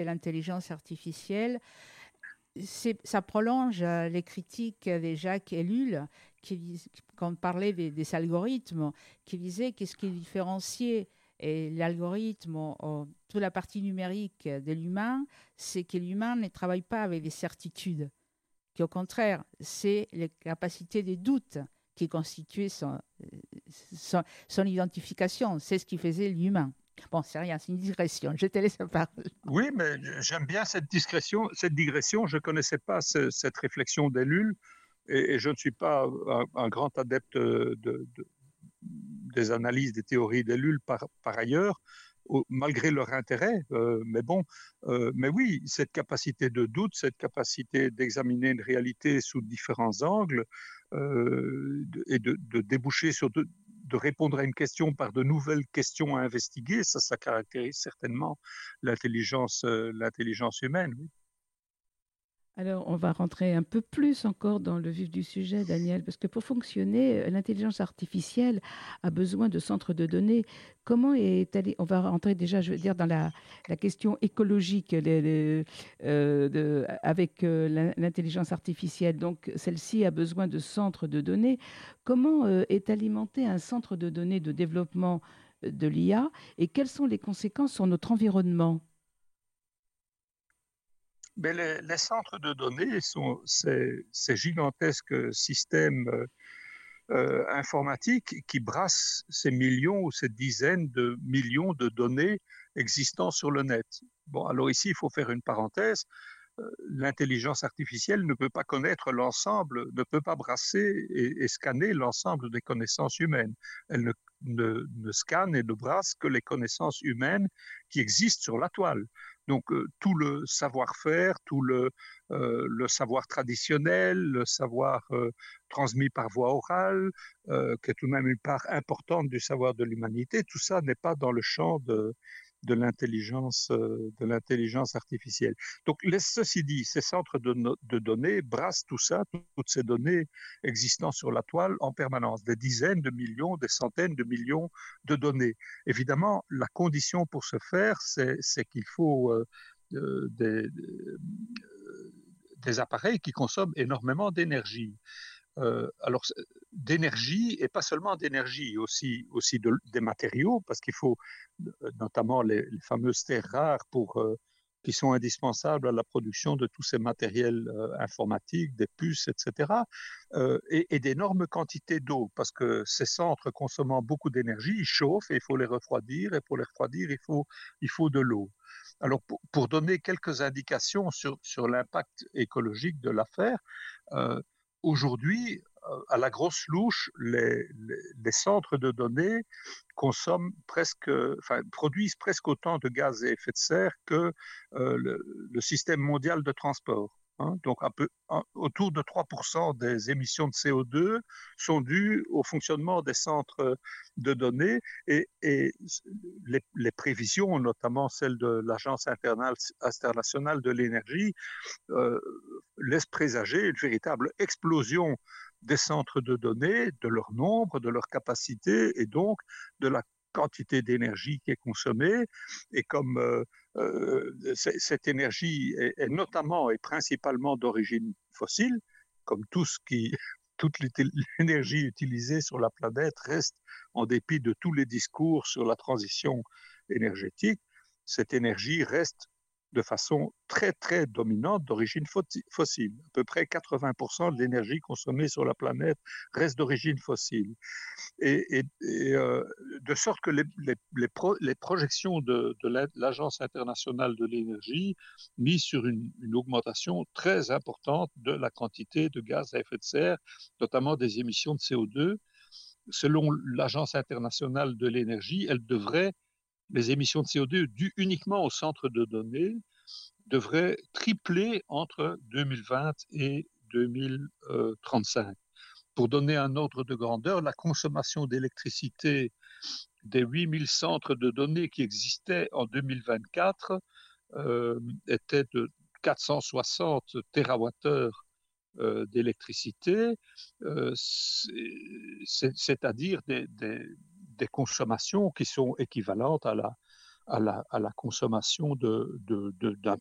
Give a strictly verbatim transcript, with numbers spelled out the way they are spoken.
l'intelligence artificielle, c'est, ça prolonge euh, les critiques de Jacques Ellul, qui, vis- quand on parlait des, des algorithmes, qui disait qu'est-ce qui différenciait et l'algorithme, ou- ou toute la partie numérique de l'humain, c'est que l'humain ne travaille pas avec des certitudes, qu'au contraire, c'est les capacités de doute qui constituaient son, son, son identification, c'est ce qui faisait l'humain. Bon, c'est rien, c'est une digression, je te laisse la parole. Oui, mais j'aime bien cette discrétion, cette digression. Je ne connaissais pas ce- cette réflexion d'Ellul et, et je ne suis pas un, un grand adepte de, de- des analyses, des théories d'Ellul par, par ailleurs, au- malgré leur intérêt. Euh, mais bon, euh, mais oui, cette capacité de doute, cette capacité d'examiner une réalité sous différents angles euh, de- et de, de déboucher sur de, de répondre à une question par de nouvelles questions à investiguer, ça, ça caractérise certainement l'intelligence, euh, l'intelligence humaine. Oui. Alors, on va rentrer un peu plus encore dans le vif du sujet, Daniel, parce que pour fonctionner, euh, l'intelligence artificielle a besoin de centres de données. Comment est allé, on va rentrer déjà, je veux dire, dans la, la question écologique les- les, euh, de- avec euh, l'in- l'intelligence artificielle. Donc, celle-ci a besoin de centres de données. Comment euh, est alimenté un centre de données de développement euh, de l'I A et quelles sont les conséquences sur notre environnement? Mais les, les centres de données sont ces, ces gigantesques systèmes euh, euh, informatiques qui brassent ces millions ou ces dizaines de millions de données existant sur le net. Bon, alors ici, il faut faire une parenthèse. Euh, L'intelligence artificielle ne peut pas connaître l'ensemble, ne peut pas brasser et, et scanner l'ensemble des connaissances humaines. Elle ne, ne, ne scanne et ne brasse que les connaissances humaines qui existent sur la toile. Donc euh, tout le savoir-faire, tout le, euh, le savoir traditionnel, le savoir euh, transmis par voie orale, euh, qui est tout de même une part importante du savoir de l'humanité, tout ça n'est pas dans le champ de, de l'intelligence euh, de l'intelligence artificielle. Donc, ceci dit, ces centres de, no de données brassent tout ça, tout, toutes ces données existant sur la toile en permanence, des dizaines de millions, des centaines de millions de données. Évidemment, la condition pour ce faire, c'est qu'il faut euh, euh, des, des appareils qui consomment énormément d'énergie. Euh, alors, d'énergie, et pas seulement d'énergie, aussi, aussi de, des matériaux, parce qu'il faut notamment les, les fameuses terres rares pour, euh, qui sont indispensables à la production de tous ces matériels euh, informatiques, des puces, et cetera, euh, et, et d'énormes quantités d'eau, parce que ces centres consommant beaucoup d'énergie, ils chauffent et il faut les refroidir, et pour les refroidir, il faut, il faut de l'eau. Alors, pour, pour, donner quelques indications sur, sur l'impact écologique de l'affaire, euh, aujourd'hui, à la grosse louche, les, les, les, centres de données consomment presque, enfin, produisent presque autant de gaz à effet de serre que euh, le, le système mondial de transport. Hein. Donc, un peu, un, autour de trois pour cent des émissions de C O deux sont dues au fonctionnement des centres de données et, et les, les prévisions, notamment celles de l'Agence internationale de l'énergie, euh, laissent présager une véritable explosion des centres de données, de leur nombre, de leur capacité et donc de la quantité d'énergie qui est consommée. Et comme euh, euh, cette énergie est, est notamment et principalement d'origine fossile, comme tout ce qui, toute l'énergie utilisée sur la planète reste, en dépit de tous les discours sur la transition énergétique, cette énergie reste de façon très, très dominante d'origine fossile. À peu près quatre-vingts pour cent de l'énergie consommée sur la planète reste d'origine fossile. Et, et, et euh, de sorte que les, les, les, pro, les projections de, de l'Agence internationale de l'énergie misent sur une, une augmentation très importante de la quantité de gaz à effet de serre, notamment des émissions de C O deux. Selon l'Agence internationale de l'énergie, elle devrait les émissions de C O deux dues uniquement au centre de données devraient tripler entre deux mille vingt et deux mille trente-cinq. Pour donner un ordre de grandeur, la consommation d'électricité des huit mille centres de données qui existaient en deux mille vingt-quatre euh, était de quatre cent soixante térawattheures euh, d'électricité, euh, c'est-à-dire des, des, des consommations qui sont équivalentes à la, à la, à la consommation de, de, de, d'un